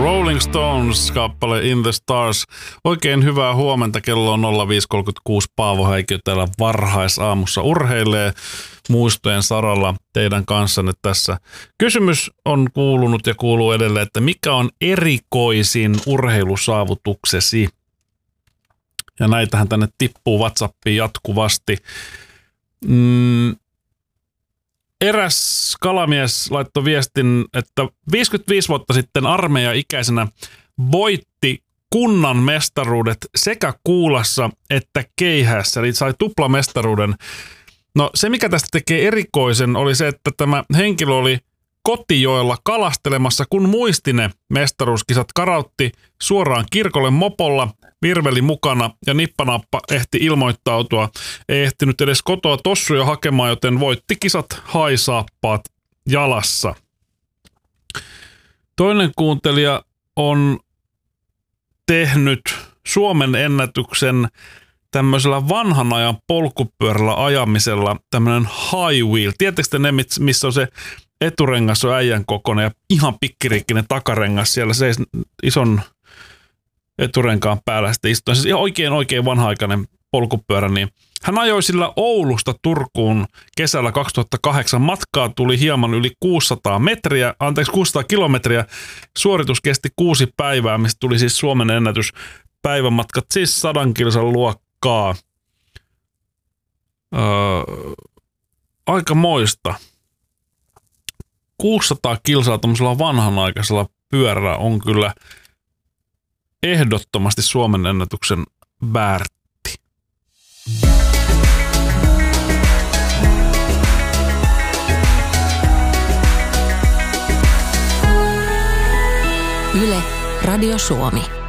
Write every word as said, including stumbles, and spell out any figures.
Rolling Stones, kappale In the Stars. Oikein hyvää huomenta, kello on nolla viisi kolmekymmentäkuusi. Paavo Häikö täällä varhaisaamussa urheilee muistojen saralla teidän kanssanne tässä. Kysymys on kuulunut ja kuuluu edelleen, että mikä on erikoisin urheilusaavutuksesi? Ja näitähän tänne tippuu WhatsAppiin jatkuvasti. Mm. Eräs kalamies laittoi viestin, että viisikymmentäviisi vuotta sitten armeija-ikäisenä voitti kunnan mestaruudet sekä Kuulassa että Keihässä, eli sai tuplamestaruuden. No se, mikä tästä tekee erikoisen, oli se, että tämä henkilö oli Kotijoella kalastelemassa, kun muisti ne mestaruuskisat, karautti suoraan kirkolle mopolla, virveli mukana ja nippanappa ehti ilmoittautua. Ei ehtinyt edes kotoa tossuja hakemaan, joten voitti kisat haisaappaat jalassa. Toinen kuuntelija on tehnyt Suomen ennätyksen tämmöisellä vanhan ajan polkupyörällä ajamisella, tämmöinen high wheel. Tiedättekö te ne, missä on se eturengas on äijän kokoinen ja ihan pikkiriikkinen takarengas siellä seis ison eturenkaan päällä sitten istuen. Siis ihan oikein oikein vanha-aikainen polkupyörä. Niin hän ajoi sillä Oulusta Turkuun kesällä kaksituhattakahdeksan. Matkaa tuli hieman yli kuusisataa metriä, anteeksi kuusisataa kilometriä. Suoritus kesti kuusi päivää, mistä tuli siis Suomen ennätys. Päivämatkat siis sadan kilsan luokkaa. Öö, aika moista. kuusisataa kilsaa tuollaisella vanhanaikaisella pyörällä on kyllä ehdottomasti Suomen ennätyksen väärti. Yle, Radio Suomi.